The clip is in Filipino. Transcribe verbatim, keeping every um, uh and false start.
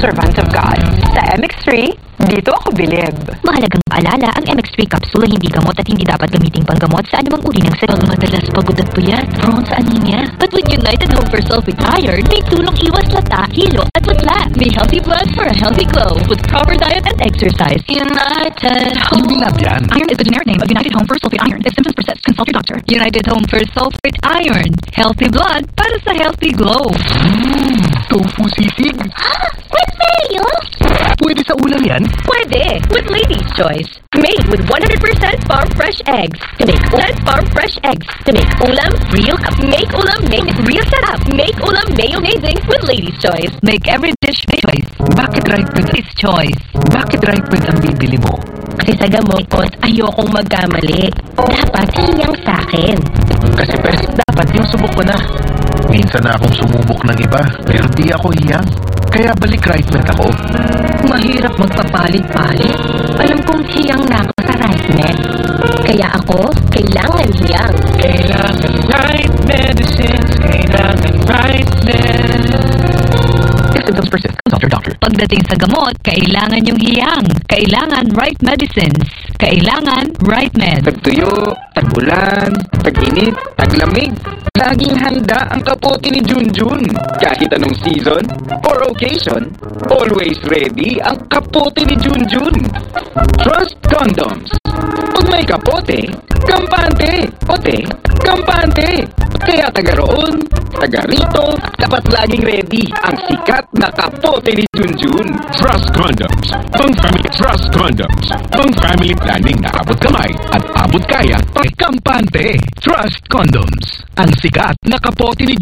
servant of God. Sa M X three, dito ako bilib. Mahalagang paalala, ang M X three capsule ay hindi gamot at hindi dapat gamiting panggamot sa anumang uri ng sakit. Madalas pagod at puyat, prone sa anemia. But with United Home for Sulfate Iron, may tulong iwas lata, hilo at putla. May healthy blood for a healthy glow with proper diet and exercise. United Home. Hindi lab yan. Iron is the generic name of United Home for Sulfate Iron. If symptoms persist, consult your doctor. United Home for Sulfate Iron. Healthy blood para sa healthy glow. Mmm, tofu sisig. With mayo? Pwede sa ulam yan? Pwede. With Lady's Choice. Made with one hundred percent farm fresh eggs. To make ulam, farm fresh eggs. To make ulam, real cup. Make ulam, make it real setup. Make ulam, may amazing with Lady's Choice. Make every dish choice. Bakit ripened? Lady's Choice. Bakit ripened ang bibili mo? Kasi sa gamot, ayokong magkamali. Dapat hiyang sa'kin. Kasi pwede, dapat yung subok ko na. Minsan na akong sumubok ng iba, pero di ako hiyang. Kaya balik ripened ako. Mahirap magpapalit-palit. Alam kong hiyang na ako sa right med. Kaya ako, kailangan hiyang. Kailangan right medicines. Kailangan right medicines. If symptoms persist, consult your doctor. Pagdating sa gamot, kailangan yung hiyang. Kailangan right medicines. Kailangan right med. Tagtuyo, tagulan, tag-init, taglamig. Laging handa ang kapote ni Junjun. Kahit anong season or occasion, always ready ang kapote ni Junjun. Trust Condoms. Pag may kapote, kampante. Ote, kampante. Kaya taga roon, taga rito, dapat laging ready ang sikat na kapote ni Junjun. Trust Condoms. Pang family Trust Condoms. Pang family planning na abot kamay at abot kaya. Kampante. Trust Condoms. Ang sikat na kapote ni